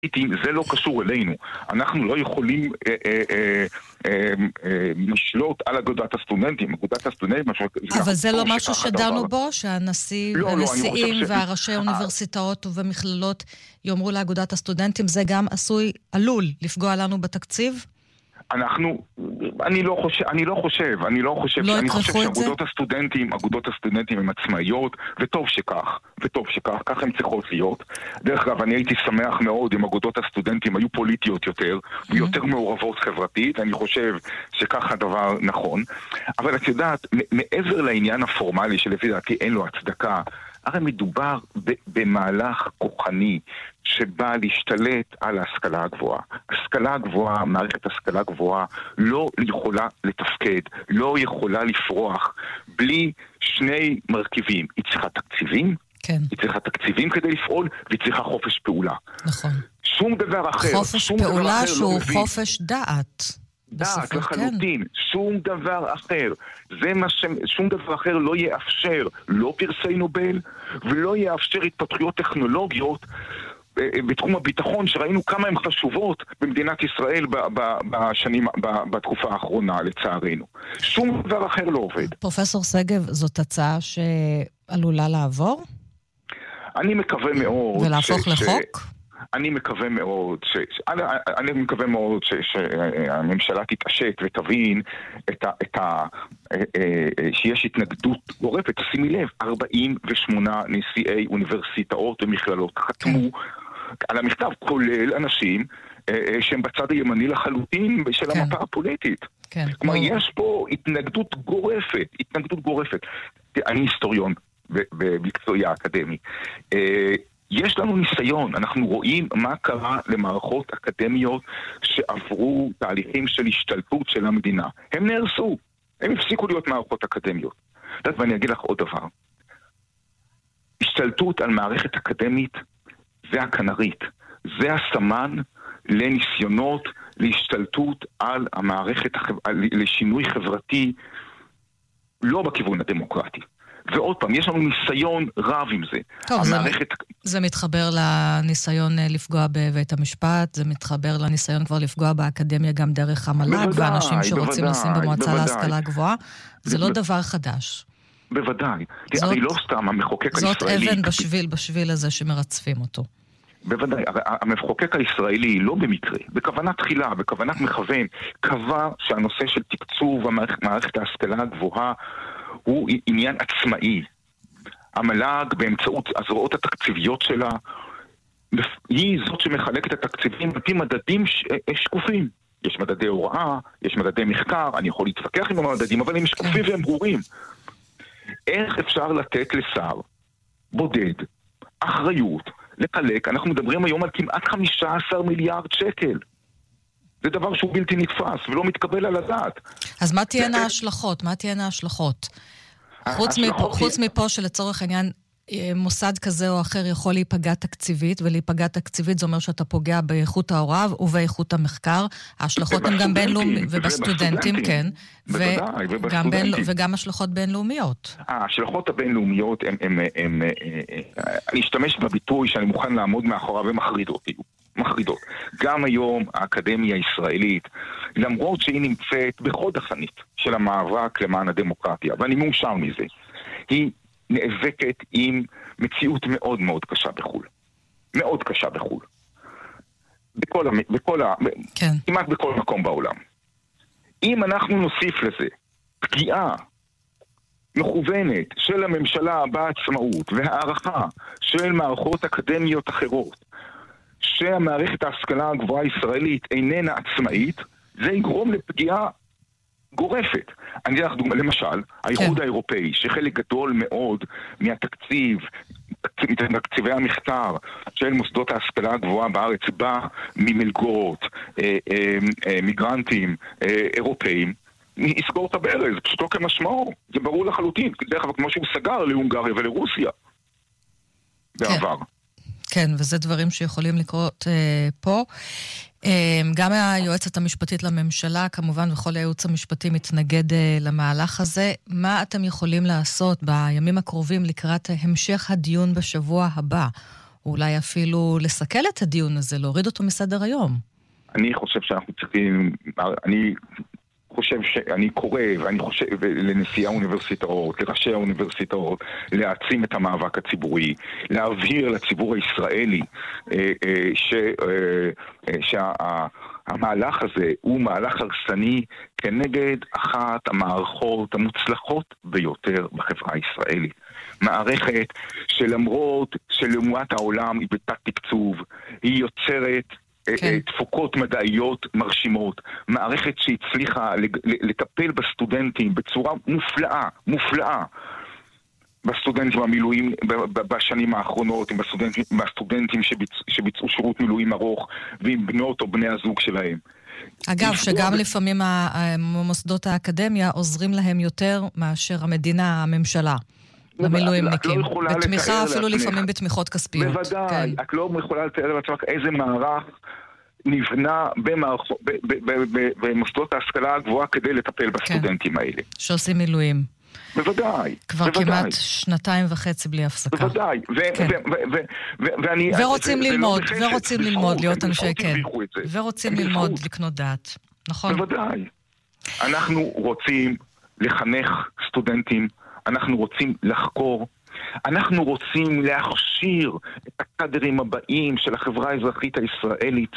זה לא קשור אלינו. אנחנו לא יכולים לשלוט על אגודת הסטודנטים. אגודת הסטודנטים... אבל זה לא משהו שדנו בו, שהנשיא והנשיאים והראשי האוניברסיטאות ובמכללות יאמרו לאגודת הסטודנטים, זה גם עלול לפגוע לנו בתקציב? אני לא חושב שאגודות הסטודנטים הם עצמאיות, וטוב שכך, כך הן צריכות להיות. דרך אגב, אני הייתי שמח מאוד אם אגודות הסטודנטים היו פוליטיות יותר מעורבות חברתית, אני חושב שכך הדבר נכון, אבל את יודעת, מעבר לעניין הפורמלי שלפי דעתי אין לו הצדקה, הרי מדובר במהלך כוחני שבא להשתלט על ההשכלה הגבוהה. השכלה הגבוהה, מערכת השכלה גבוהה, לא יכולה לתפקד, לא יכולה לפרוח, בלי שני מרכיבים. היא צריכה תקציבים, כן. היא צריכה תקציבים כדי לפעול, והיא צריכה חופש פעולה. נכון. שום דבר אחר. חופש פעולה שהוא חופש דעת. דעת לחלוטין, שום דבר אחר. שום דבר אחר לא יאפשר לא פרסי נובל, ולא יאפשר התפתחויות טכנולוגיות בתחום הביטחון, שראינו כמה הן חשובות במדינת ישראל בתקופה האחרונה, לצערנו. שום דבר אחר לא עובד. פרופסור סגב, זאת הצעה שעלולה לעבור? אני מקווה מאוד... ולהפוך לחוק? אני מקווה מאוד שהממשלה תתעשת ותבין שיש התנגדות גורפת. שימי לב, 48 נשיאי אוניברסיטאות ומכללות חתמו על המכתב, כולל אנשים שהם בצד הימני לחלוטין של המפה הפוליטית. כלומר, יש פה התנגדות גורפת. אני היסטוריון במקצועי האקדמי. יש לנו ניסיון, אנחנו רואים מה קרה למערכות אקדמיות שעברו תהליכים של השתלטות של המדינה. הם נהרסו, הם הפסיקו להיות מערכות אקדמיות. ואני אגיד לך עוד דבר. השתלטות על מערכת אקדמית זה הכנרית. זה הסמן לניסיונות להשתלטות על המערכת, לשינוי חברתי לא בכיוון הדמוקרטי. ועוד פעם, יש לנו ניסיון רב עם זה. טוב, זה מתחבר לניסיון לפגוע בבית המשפט, זה מתחבר לניסיון כבר לפגוע באקדמיה גם דרך המל"ג, ואנשים שרוצים לשים במועצה להשכלה גבוהה. זה לא דבר חדש. בוודאי. אני לא סתם, המחוקק הישראלי... זאת אבן בשביל הזה שמרצפים אותו. בוודאי, המחוקק הישראלי לא במקרה, בכוונת תחילה, בכוונת מכוון, קבע שהנושא של תקצוב מערכת ההשכלה הגבוהה הוא עניין עצמאי. המל"ג באמצעות הזרועות התקציביות שלה היא זאת שמחלקת את התקציבים לפי מדדים שקופים. יש מדדי הוראה, יש מדדי מחקר, אני יכול להתווכח עם המדדים, אבל הם שקופים והם ברורים. איך אפשר לתת לשר בודד אחריות לחלק? אנחנו מדברים היום על כמעט 15 מיליארד שקל. זה דבר שהוא בלתי נתפס ולא מתקבל על הדעת. אז מה תהיינה ההשלכות? חוץ מפה שלצורך העניין מוסד כזה או אחר יכול להיפגע תקציבית, ולהיפגע תקציבית זה אומר שאתה פוגע באיכות ההוראה ובאיכות המחקר. ההשלכות הן גם בינלאומיים, ובסטודנטים, כן. וגם השלכות בינלאומיות. ההשלכות הבינלאומיות אני אשתמש בביטוי שאני מוכן לעמוד מאחוריו ומחרידות. גם היום האקדמיה הישראלית, למרות שהיא נמצאת בחוד החנית של המאבק למען הדמוקרטיה, ואני מאושר מזה, היא נאבקת עם מציאות מאוד מאוד קשה בחול. מאוד קשה בחול. כמעט בכל מקום בעולם. אם אנחנו נוסיף לזה פגיעה מכוונת של הממשלה בעצמאות והערכה של מערכות אקדמיות אחרות, שהמערכת ההשכלה הגבוהה הישראלית איננה עצמאית, זה יגרום לפגיעה גורפת. אני אתן לך דוגמה, למשל, האיחוד האירופאי, שחלק גדול מאוד מהתקציב, מתקציבי המחקר של מוסדות ההשכלה הגבוהה בארץ, בא ממלגות, מיגרנטים, אירופאים, יסגור את הברז, פשוטו כמשמעו, זה ברור לחלוטין, דרך אגב כמו שהוא סגר להונגריה ולרוסיה בעבר. כן, וזה דברים שיכולים לקרות פה. גם היועצת המשפטית לממשלה, כמובן, וכל הייעוץ המשפטי מתנגד למהלך הזה. מה אתם יכולים לעשות בימים הקרובים לקראת המשך הדיון בשבוע הבא? אולי אפילו לסכל את הדיון הזה, להוריד אותו מסדר היום. אני חושב שאנחנו צריכים, אני קורא, ואני חושב לנשיאי האוניברסיטאות, לראשי האוניברסיטאות, להעצים את המאבק הציבורי, להבהיר לציבור הישראלי שהמהלך הזה הוא מהלך הרסני כנגד אחת המערכות המוצלחות ביותר בחברה הישראלית. מערכת שלמרות שלעומת העולם היא בתת תקצוב, היא יוצרת תפוקות מדעיות מרשימות, מערכת שהצליחה לטפל בסטודנטים בצורה מופלאה, בסטודנטים המילואים בשנים האחרונות, עם הסטודנטים שביצעו שירות מילואים ארוך, ועם בנות או בני הזוג שלהם. אגב, שגם לפעמים המוסדות האקדמיה עוזרים להם יותר מאשר המדינה, הממשלה. למילואימניקים. בתמיכה, אפילו לפעמים בתמיכות כספיות. בוודאי, את לא יכולה לתאר לעצמך איזה מערך נבנה במוסדות ההשכלה הגבוהה כדי לטפל בסטודנטים האלה. שעושים מילואים. בוודאי. כבר כמעט 2.5 בלי הפסקה. בוודאי. ורוצים ללמוד, להיות אנשי כן. ורוצים ללמוד, לקנות דעת. נכון? בוודאי. אנחנו רוצים לחנך סטודנטים, אנחנו רוצים לחקור, אנחנו רוצים להכשיר את הקדרים הבאים של החברה האזרחית הישראלית.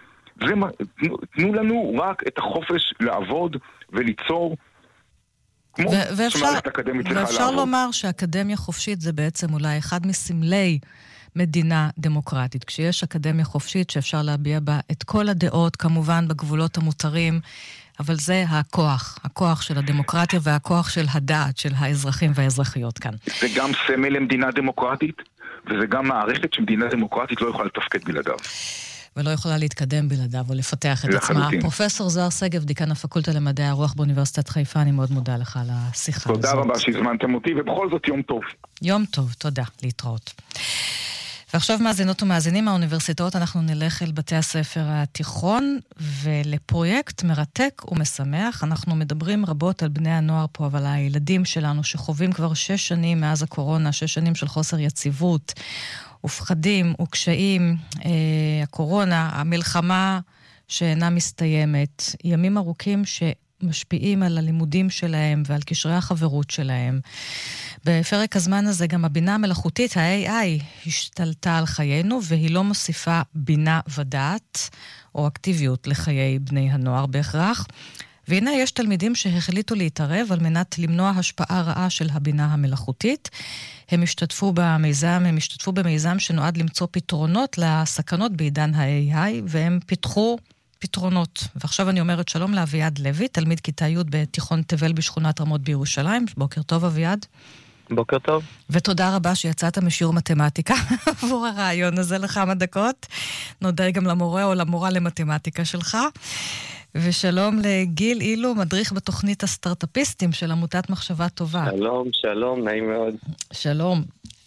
תנו לנו רק את החופש לעבוד וליצור, כמו שמערכת אקדמית צריכה לעבוד. ואפשר לומר שהאקדמיה חופשית זה בעצם אולי אחד מסמלי מדינה דמוקרטית. כשיש אקדמיה חופשית שאפשר להביע בה את כל הדעות, כמובן בגבולות המותרים, אבל זה הכוח של הדמוקרטיה והכוח של הדעת של האזרחים והאזרחיות כאן. זה גם סמל למדינה דמוקרטית, וזה גם מערכת שמדינה דמוקרטית לא יכולה לתפקד בלעדיו. ולא יכולה להתקדם בלעדיו או לפתח את עצמה. פרופסור זוהר שגב, דיקן הפקולטה למדעי הרוח באוניברסיטת חיפה, אני מאוד מודה לך על השיחה הזאת. תודה רבה שהזמנתם אותי, ובכל זאת יום טוב. יום טוב, תודה, להתראות. ועכשיו מאזינות ומאזינים מהאוניברסיטאות, אנחנו נלך אל בתי הספר התיכון, ולפרויקט מרתק ומשמח. אנחנו מדברים רבות על בני הנוער פה, אבל הילדים שלנו שחווים כבר 6 שנים מאז הקורונה, 6 שנים של חוסר יציבות, ופחדים וקשיים, הקורונה, המלחמה שאינה מסתיימת, ימים ארוכים שמשפיעים על הלימודים שלהם ועל קשרי החברות שלהם. בפרק הזמן הזה גם הבינה המלאכותית, ה-AI, השתלטה על חיינו, והיא לא מוסיפה בינה ודעת או אקטיביות לחיי בני הנוער בהכרח. והנה יש תלמידים שהחליטו להתערב על מנת למנוע השפעה רעה של הבינה המלאכותית. הם השתתפו במיזם שנועד למצוא פתרונות לסכנות בעידן ה-AI, והם פיתחו פתרונות. ועכשיו אני אומרת שלום לאביעד לוי, תלמיד כיתה י' בתיכון תבל בשכונת רמות בירושלים. בוקר טוב אביעד. בוקר טוב. ותודה רבה שיצאת משיעור מתמטיקה עבור הרעיון הזה לכמה דקות. נודה גם למורה או למורה למתמטיקה שלך. ושלום לגיל אילו, מדריך בתוכנית הסטארט-אפיסטים של עמותת מחשבה טובה. שלום, נעים מאוד. שלום.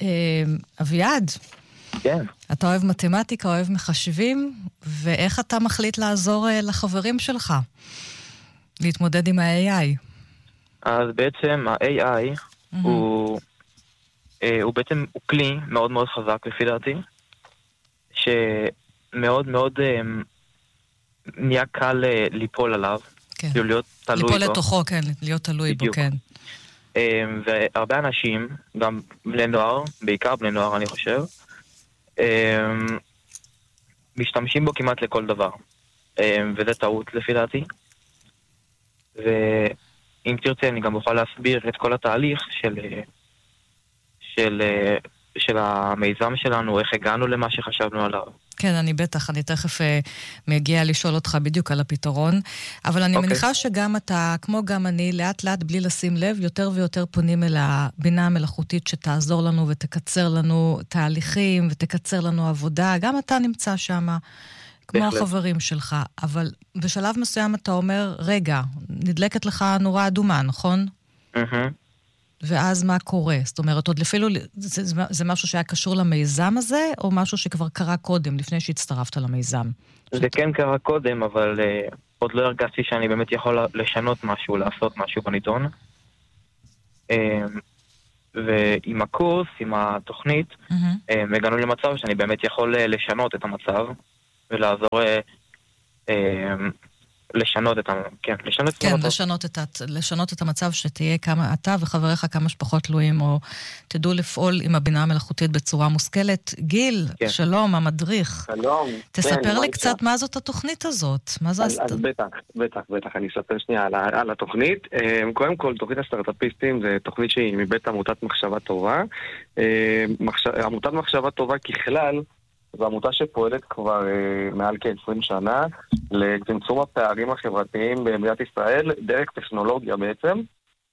אביעד, כן. אתה אוהב מתמטיקה, אוהב מחשבים, ואיך אתה מחליט לעזור לחברים שלך להתמודד עם ה-AI? אז בעצם ה-AI הוא בעצם כלי מאוד מאוד חזק לפי דעתי, שמאוד מאוד נהיה קל ליפול עליו, כן. להיות תלוי בו. ליפול לתוכו, כן, להיות תלוי בו, כן. והרבה אנשים, גם בני נוער, בעיקר בני נוער אני חושב, משתמשים בו כמעט לכל דבר. וזה טעות לפי דעתי. ואם תרצה אני גם אוכל להסביר את כל התהליך של המיזם שלנו, איך הגענו למה שחשבנו עליו. כן, אני תכף מגיע לשאול אותך בדיוק על הפתרון, אבל אני מניחה שגם אתה, כמו גם אני, לאט לאט בלי לשים לב, יותר ויותר פונים אל הבינה המלאכותית שתעזור לנו ותקצר לנו תהליכים ותקצר לנו עבודה. גם אתה נמצא שם, כמו החברים שלך, אבל בשלב מסוים אתה אומר, רגע, נדלקת לך נורה אדומה, נכון? ואז מה קורה? זאת אומרת, עוד אפילו, זה משהו שהיה קשור למיזם הזה, או משהו שכבר קרה קודם, לפני שהצטרפת למיזם? זה כן קרה קודם, אבל עוד לא הרגשתי שאני באמת יכול לשנות משהו, לעשות משהו בנידון. ועם הקורס, עם התוכנית, הגענו למצב שאני באמת יכול לשנות את המצב, ולעזור לשנות את לשנות את המצב שתהיה כמה אתה וחבריך כמה שפחות תלויים, או תדעו לפעול עם הבינה המלאכותית בצורה מושכלת. גיל, שלום, המדריך. שלום. תספר לי קצת מה זאת התוכנית הזאת. אז בטח, אני אספר שנייה על התוכנית. קודם כל, תוכנית הסטארט-אפיסטים זה תוכנית שהיא מבית עמותת מחשבה טובה. עמותת מחשבה טובה ככלל, זו עמותה שפועלת כבר מעל כ-20 שנה לצמצום הפערים החברתיים במדינת ישראל, דרך טכנולוגיה בעצם.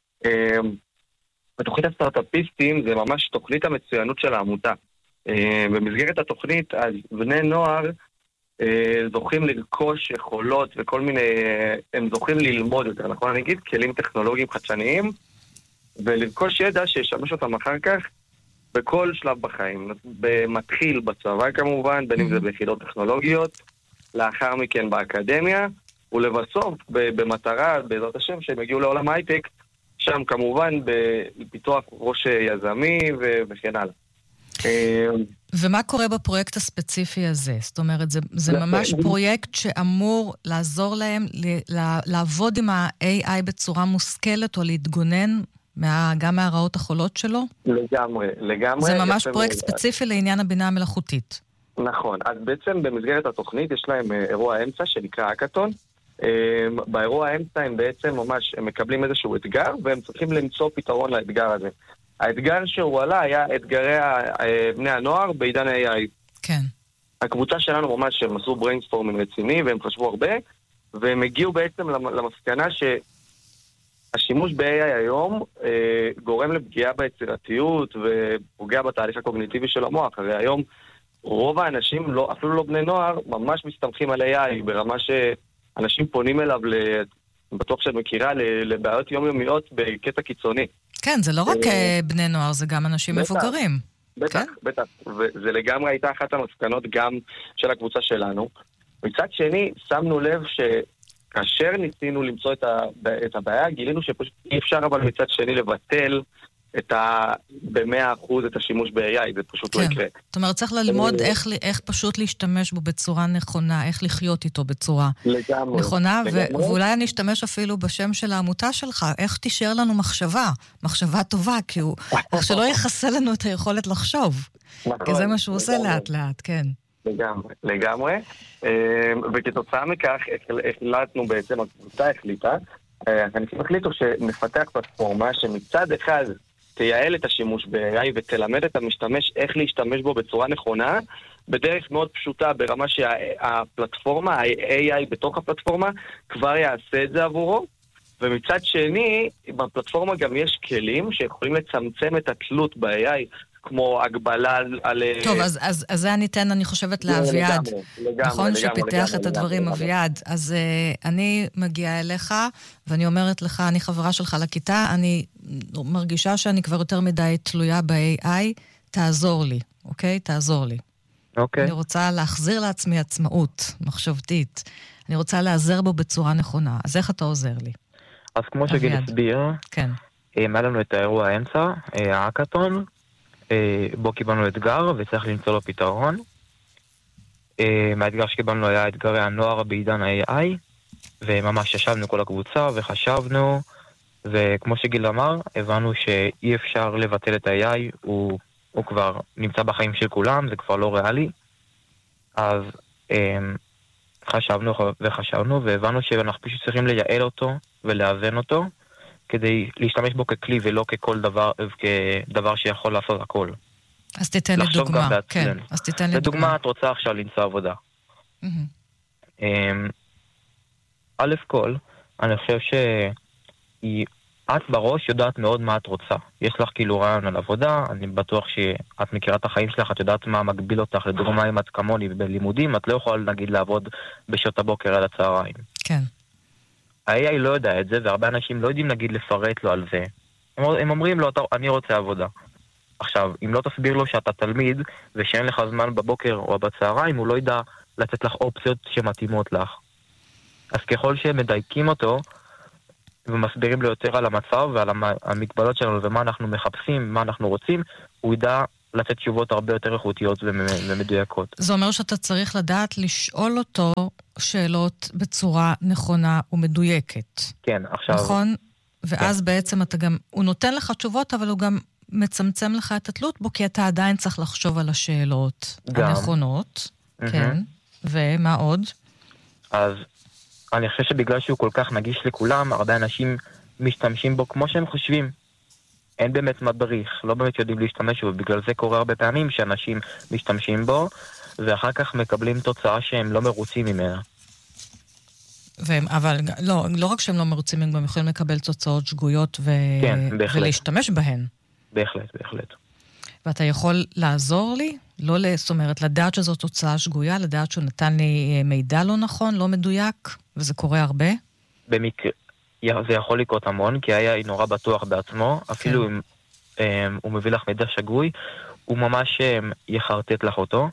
בתוכנית הסטארט-אפיסטים זה ממש תוכנית המצוינות של העמותה. במסגרת התוכנית, אז בני נוער זוכים לרכוש יכולות וכל מיני, הם זוכים ללמוד יותר, נכון? אני אגיד, כלים טכנולוגיים חדשניים, ולרכוש ידע שישמש אותם אחר כך בכל שלב בחיים. מתחיל בצבא כמובן, בין אם זה ביחידות טכנולוגיות, לאחר מכן באקדמיה, ולבסוף במטרה, בעזרת השם, שהם יגיעו לעולם הייטק, שם כמובן בפיתוח ראש יזמי וכן הלאה. ומה קורה בפרויקט הספציפי הזה? זאת אומרת, זה ממש פרויקט שאמור לעזור להם לעבוד עם ה-AI בצורה מושכלת או להתגונן גם מהרעות החולות שלו? לגמרי. זה ממש פרויקט ספציפי לעניין הבינה המלאכותית. נכון, אז בעצם במסגרת התוכנית יש להם אירוע אמצע שנקרא הקאטון. באירוע האמצע הם בעצם ממש מקבלים איזשהו אתגר, והם צריכים למצוא פתרון לאתגר הזה. האתגר שהוא עלה היה אתגרי בני הנוער בעידן ה-AI. כן. הקבוצה שלנו ממש, הם עשו בריינסטורמינג רציני, והם חשבו הרבה, והם הגיעו בעצם למסקנה שהשימוש ב-AI היום גורם לפגיעה ביצירתיות, ופוגע בתהליך הקוגניטיבי של המוח. הרי היום רוב האנשים, אפילו לא בני נוער, ממש מסתמכים על AI, ברמה שאנשים פונים אליו, בטוח שאת מכירה, לבעיות יומיומיות בקטע קיצוני. כן, זה לא רק בני נוער, זה גם אנשים מבוגרים. בטח. וזה לגמרי הייתה אחת המסקנות גם של הקבוצה שלנו. מצד שני, שמנו לב שכאשר ניסינו למצוא את הבעיה, גילינו שפשוט אי אפשר אבל מצד שני לבטל ב-100% את השימוש ב-AI, זה פשוט לא יקרה. זאת אומרת, צריך ללמוד איך פשוט להשתמש בו בצורה נכונה, איך לחיות איתו בצורה נכונה, ואולי אני אשתמש אפילו בשם של העמותה שלך, איך תישאר לנו מחשבה טובה, כי הוא, שלא יחסה לנו את היכולת לחשוב, כי זה מה שהוא עושה לאט לאט, כן. לגמרי, וכתוצאה מכך החלטנו בעצם, הקבוצה החליטה, האנשים החליטו שנפתח פלטפורמה שמצד אחד תייעל את השימוש ב-AI ותלמד את המשתמש איך להשתמש בו בצורה נכונה, בדרך מאוד פשוטה, ברמה שהפלטפורמה, ה-AI בתוך הפלטפורמה, כבר יעשה את זה עבורו, ומצד שני, בפלטפורמה גם יש כלים שיכולים לצמצם את התלות ב-AI, כמו הגבלה על... טוב, אז זה ניתן, אני חושבת, לאביעד. נכון שפיתח את הדברים, אביעד. אז אני מגיעה אליך, ואני אומרת לך, אני חברה שלך לכיתה, אני מרגישה שאני כבר יותר מדי תלויה ב-AI, תעזור לי, אוקיי? תעזור לי. אוקיי. אני רוצה להחזיר לעצמי עצמאות מחשבתית. אני רוצה לעזר בו בצורה נכונה. אז איך אתה עוזר לי? אז כמו שגיל הסביר, כן. היה לנו את האירוע האמצע, האקאטון, בו קיבלנו אתגר וצריך למצוא לו פתרון. מהאתגר שקיבלנו היה אתגרי הנוער בעידן ה-AI, וממש ישבנו כל הקבוצה וחשבנו, וכמו שגיל אמר, הבנו שאי אפשר לבטל את ה-AI, הוא כבר נמצא בחיים של כולם, זה כבר לא ריאלי. אז חשבנו והבנו שאנחנו פשוט צריכים לייעל אותו ולהבן אותו, כדי להשתמש בו ככלי ולא כדבר שיכול לעשות הכל. אז תיתן לי דוגמה. כן, אז תיתן לי דוגמה. לדוגמה, את רוצה עכשיו למצוא עבודה. א' כל, אני חושב שאת בראש יודעת מאוד מה את רוצה. יש לך כאילו רעיון על עבודה, אני בטוח שאת מכירה את החיים שלך, את יודעת מה מגביל אותך. לדוגמה, אם את כמוני בלימודים, את לא יכולה נגיד לעבוד בשעות הבוקר עד הצהריים. כן. ה-AI לא יודע את זה, והרבה אנשים לא יודעים נגיד לפרט לו על זה. הם אומרים לו, אני רוצה עבודה. עכשיו, אם לא תסביר לו שאתה תלמיד, ושאין לך זמן בבוקר או בצהריים, הוא לא ידע לתת לך אופציות שמתאימות לך. אז ככל שהם מדייקים אותו, ומסבירים לו יותר על המצב ועל המגבלות שלנו ומה אנחנו מחפשים, מה אנחנו רוצים, הוא ידע לתת תשובות הרבה יותר איכותיות ומדויקות. זה אומר שאתה צריך לדעת לשאול אותו שאלות בצורה נכונה ומדויקת. כן, עכשיו... נכון? ואז בעצם אתה גם, הוא נותן לך תשובות, אבל הוא גם מצמצם לך את התלות בו, כי אתה עדיין צריך לחשוב על השאלות הנכונות. כן. ומה עוד? אז אני חושב שבגלל שהוא כל כך נגיש לכולם, הרבה אנשים משתמשים בו כמו שהם חושבים. אין באמת מדריך, לא באמת יודעים להשתמש בו, בגלל זה קורה הרבה פעמים שאנשים משתמשים בו, ואחר כך מקבלים תוצאה שהם לא מרוצים ממנה. אבל לא רק שהם לא מרוצים, הם גם יכולים לקבל תוצאות שגויות ולהשתמש בהן. בהחלט, בהחלט. ואתה יכול לעזור לי? זאת אומרת, לדעת שזו תוצאה שגויה, לדעת שהוא נתן לי מידע לא נכון, לא מדויק, וזה קורה הרבה? במקרה, זה יכול לקרות המון, כי היה נורא בטוח בעצמו, אפילו אם הוא מביא לך מידע שגוי, הוא ממש יחרטט לך אותו.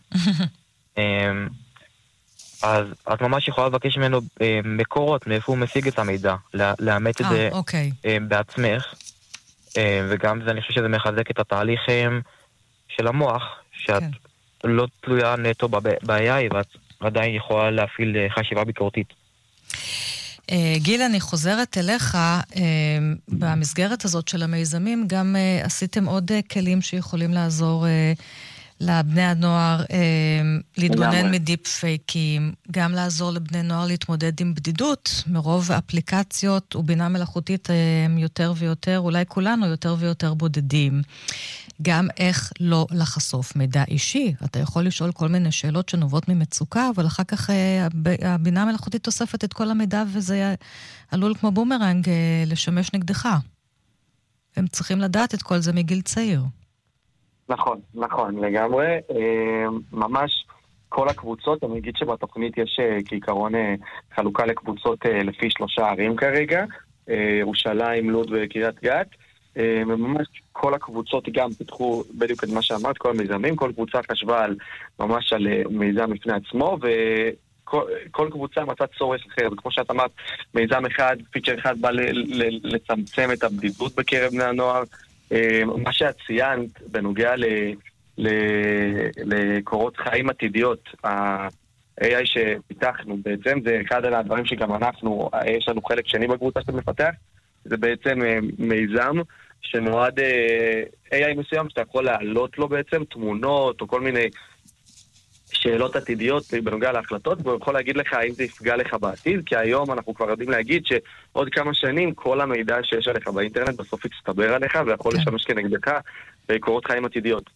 אז את ממש יכולה לבקש ממנו מקורות, מאיפה הוא משיג את המידע, לאמת את זה בעצמך, וגם זה, אני חושב שזה מחזק את התהליך של המוח, שאת לא תלויה נטו ב-AI, ואת עדיין יכולה להפעיל חשיבה ביקורתית. גיל, אני חוזרת אליך, במסגרת הזאת של המיזמים, גם עשיתם עוד כלים שיכולים לעזור לבני הנוער להתגונן מדיפ פייקים, גם לעזור לבני נוער להתמודד עם בדידות, מרוב אפליקציות ובינה מלאכותית הם יותר ויותר, אולי כולנו יותר ויותר בודדים. גם איך לא לחשוף מידע אישי. אתה יכול לשאול כל מיני שאלות שנובעות ממצוקה, אבל אחר כך הבינה המלאכותית תוספת את כל המידע, וזה עלול כמו בומרנג לשמש נגדך. הם צריכים לדעת את כל זה מגיל צעיר. נכון, נכון, לגמרי. ממש כל הקבוצות, אני אגיד שבתוכנית יש כעיקרון חלוקה לקבוצות לפי 3 ערים כרגע, ירושלים, לוד וקריית גת. ממש כל הקבוצות גם פיתחו בדיוק את מה שאמרת, כל המיזמים, כל קבוצה חשבה ממש על מיזם בפני עצמו, וכל קבוצה מצאה צורך אחר, וכמו שאת אמרת, מיזם אחד, פיצ'ר אחד בא לצמצם את הבדידות בקרב בני הנוער. מה שאת ציינת בנוגע לקורות חיים עתידיות, ה-AI שפיתחנו בעצם, זה אחד הדברים שגם אנחנו, יש לנו חלק שני בקבוצה שאתה מפתח, זה בעצם מיזם שנועד AI מסוים שאתה יכול להעלות לו בעצם תמונות או כל מיני שאלות עתידיות בנוגע להחלטות, והוא יכול להגיד לך האם זה יפגע לך בעתיד, כי היום אנחנו כבר יודעים להגיד שעוד כמה שנים כל המידע שיש עליך באינטרנט בסוף יצטבר עליך ויכול לשמש כנגדך בקורות חיים עתידיות.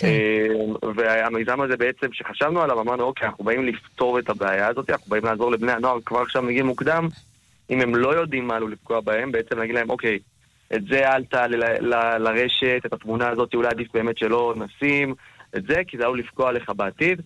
והמיזם הזה בעצם שחשבנו עליו, אמרנו אוקיי, אנחנו באים לפתור את הבעיה הזאת, אנחנו באים לעזור לבני הנוער כבר עכשיו מגיל מוקדם, אם הם לא יודעים מה עלול לפגוע בהם, בעצם להגיד להם אוקיי, את זה העלת לרשת, את התמונה הזאת אולי עדיף באמת שלא נשים את זה, כי זה עלול לפגוע לך בעתיד.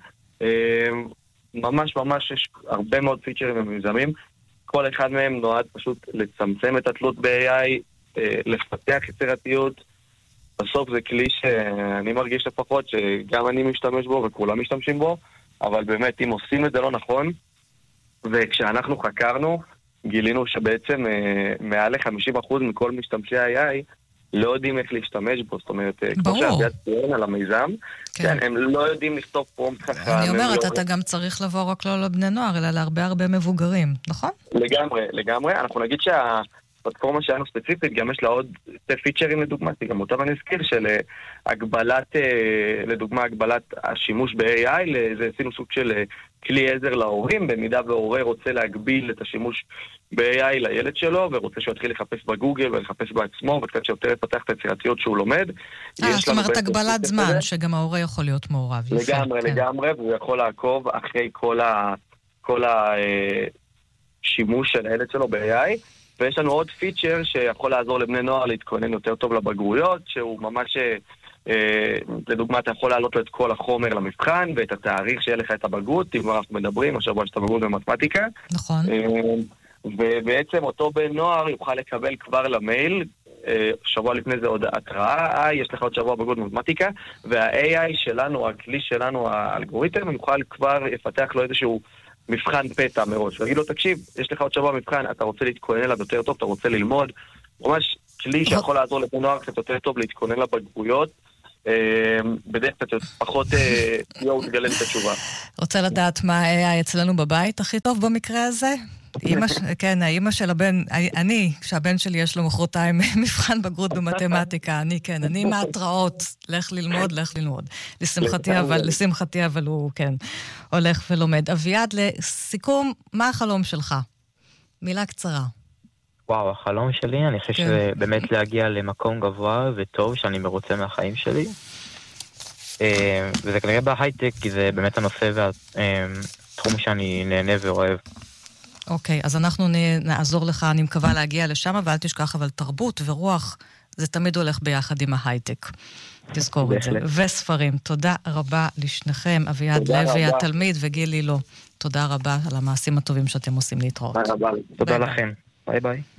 ממש ממש יש הרבה מאוד פיצ'רים ומיזמים, כל אחד מהם נועד פשוט לצמצם את התלות ב-AI, לפתח יצירתיות. בסוף זה כלי שאני מרגיש לפחות שגם אני משתמש בו וכולם משתמשים בו, אבל באמת אם עושים את זה לא נכון, וכשאנחנו חקרנו גילינו שבעצם מעל ל-50% מכל משתמשי ה-AI לא יודעים איך להשתמש בו, זאת אומרת, כמו שהביאת ציין על המיזם, כן, הם לא יודעים לכתוב פרומפט חכם. אני אומרת, אתה גם צריך לבוא רק לא לבני נוער, אלא להרבה מבוגרים, נכון? לגמרי. אנחנו נגיד שהפלטפורמה שלנו ספציפית, גם יש לה עוד פיצ'רים לדוגמה, גם אותם אני אזכיר, של הגבלת, לדוגמה, הגבלת השימוש ב-AI, זה עשינו סוג של כלי עזר להורים, במידה וההורה רוצה להגביל את השימוש ב-AI לילד שלו, ורוצה שהוא יתחיל לחפש בגוגל ולחפש בעצמו, וקצת שיותר לפתח את היצירתיות שהוא לומד. זאת אומרת, הגבלת זמן, שגם ההורה יכול להיות מעורב. לגמרי, והוא יכול לעקוב אחרי כל השימוש של הילד שלו ב-AI, ויש לנו עוד פיצ'ר שיכול לעזור לבני נוער להתכונן יותר טוב לבגרויות, שהוא ממש, לדוגמה, אתה יכול להעלות לו את כל החומר למבחן, ואת התאריך שיהיה לך את הבגרות, אם אנחנו מדברים, השבוע יש את הבגרות במתמטיקה. נכון. ובעצם אותו בן נוער יוכל לקבל כבר למייל, שבוע לפני זה עוד התראה, יש לך עוד שבוע בגרות במתמטיקה, וה-AI שלנו, הכלי שלנו, האלגוריתם, יוכל כבר לפתח לו איזשהו מבחן פתע מראש, ולהגיד לו, תקשיב, יש לך עוד שבוע מבחן, אתה רוצה להתכונן אליו יותר טוב, אתה רוצה ללמוד, ממש כלי שיכול לעזור לבני נוער קצת יותר טוב להתכונן לבגרויות, בדרך כלל פחות יואו תגלם את התשובה. רוצה לדעת מה היה אצלנו בבית הכי טוב במקרה הזה? כן, האמא של הבן, שהבן שלי יש לו מחרתיים מבחן בגרות במתמטיקה, אני מההתראות, לך ללמוד. לשמחתי, אבל הוא, כן, הולך ולומד. אביעד, לסיכום, מה החלום שלך? מילה קצרה. וואו, החלום שלי, אני חושב שזה באמת להגיע למקום גבוה וטוב, שאני מרוצה מהחיים שלי. וזה כנראה בהייטק, כי זה באמת הנושא והתחום שאני נהנה ואוהב. אוקיי, אז אנחנו נעזור לך, אני מקווה להגיע לשם, ואל תשכח, אבל תרבות ורוח, זה תמיד הולך ביחד עם ההייטק. תזכור את זה. וספרים. תודה רבה לשניכם, אביעד לוי, התלמיד, וגיל לילו. תודה רבה על המעשים הטובים שאתם עושים להתראות. תודה לכם. ביי ביי.